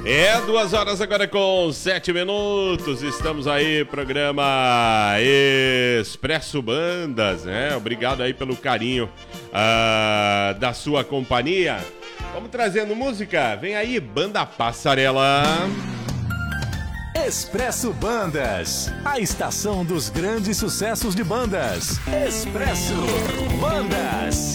É 2 horas agora com 7 minutos. Estamos aí, programa Expresso Bandas, né? Obrigado aí pelo carinho da sua companhia. Vamos trazendo música. Vem aí, Banda Passarela. Expresso Bandas, a estação dos grandes sucessos de bandas. Expresso Bandas.